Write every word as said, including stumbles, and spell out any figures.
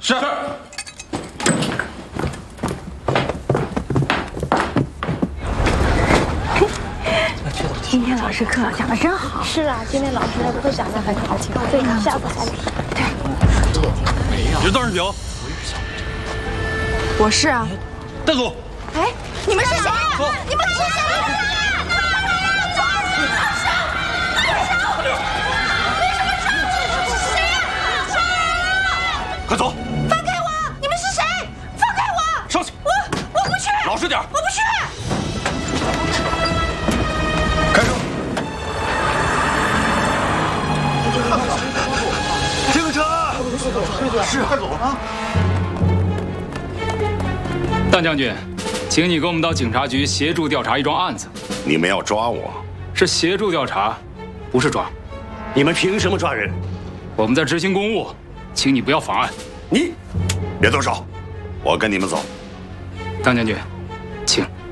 是。 今天老师课讲的真好。 是啊，今天老师他都会讲的很好，对，下不三题。 对。 你是段世平？ 我是啊。 带走。 哎，你们是谁呀？ 走。 你们是谁？ 快走！ 放开我！你们是谁？放开我！ 上去！ 我我不去！ 老实点！ 我不去！ 开车！ 这个车是快走啊！ 段将军，请你跟我们到警察局协助调查一桩案子。 你们要抓我？ 是协助调查，不是抓。 你们凭什么抓人？ 我们在执行公务。请你不要妨碍。 你， 别动手，我跟你们走。 当将军，请。